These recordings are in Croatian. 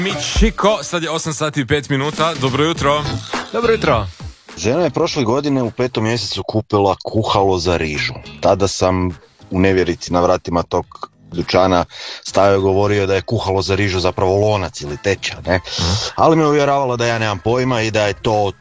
Michiko, sad je 8 sati i 5 minuta, dobro jutro. Dobro jutro. Žena je prošle godine u 5. mjesecu kupila kuhalo za rižu. Tada sam u nevjerici na vratima tog dućana stajao i govorio da je kuhalo za rižu zapravo lonac ili teča, ne? Ali me uvjeravala da ja nemam pojma i da je to.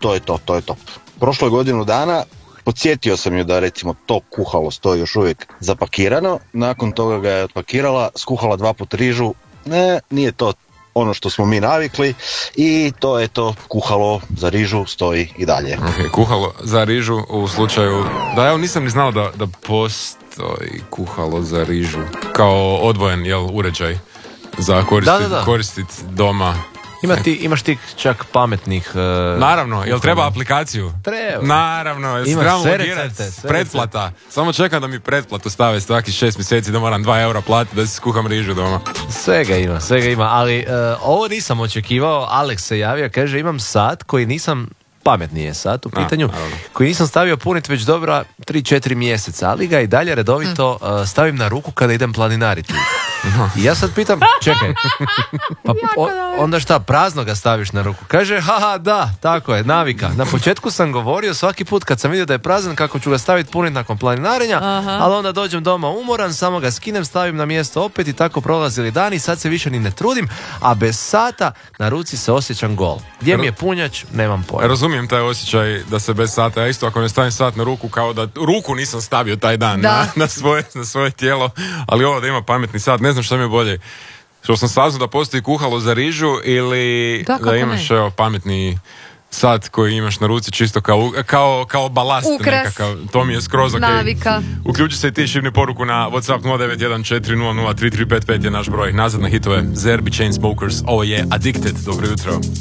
Prošlo je godinu dana, podsjetio sam ju da recimo to kuhalo stoji još uvijek zapakirano, nakon toga ga je otpakirala, skuhala 2 put rižu, nije to ono što smo mi navikli i to kuhalo za rižu stoji i dalje. Okay, kuhalo za rižu u slučaju, da ja nisam ni znao da postoji kuhalo za rižu kao odvojen uređaj za koristiti doma. Imaš ti čak pametnih... Naravno, jel treba aplikaciju? Treba. Naravno, jel trebamo logirati pretplata? Samo čekam da mi pretplatu stave svaki 6 mjeseci da moram 2 eura platiti da si skuham rižu doma. Svega ima, ali ovo nisam očekivao. Alex se javio, kaže imam sat koji nisam... Pametni je sat u pitanju, koji nisam stavio puniti već dobra 3-4 mjeseca, ali ga i dalje redovito stavim na ruku kada idem planinariti. I ja sad pitam, čekaj, pa onda šta, prazno ga staviš na ruku? Kaže, haha, da, tako je, navika. Na početku sam govorio svaki put kad sam vidio da je prazan kako ću ga staviti puniti nakon planinarenja, ali onda dođem doma umoran, samo ga skinem, stavim na mjesto opet i tako prolazili dani, sad se više ni ne trudim, a bez sata na ruci se osjećam gol. Gdje mi je punjač, nemam pojma. Razumijem taj osjećaj da se bez sata, ja isto ako ne stavim sat na ruku, kao da ruku nisam stavio taj dan na svoje tijelo, ali ovo da ima pametni sat, ne znam što mi je bolje. Što sam saznao da postoji kuhalo za rižu ili da imaš pametni sat koji imaš na ruci čisto kao balast nekakav. To mi je skroz ok. Navika. Uključi se i ti, šibni poruku na WhatsApp 0914003355 je naš broj. Nazad na hitove Zerbi, Chainsmokers, ovo je Addicted. Dobro jutro.